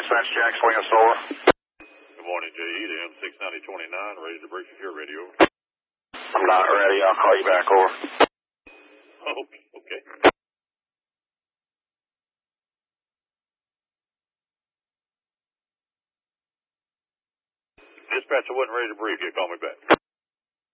Dispatch, Jack, swing us over. Good morning, JE, the M69029, ready to brief if you're ready, over. I'm not ready. I'll call you back, over. Okay. Dispatch, I wasn't ready to brief you. Call me back.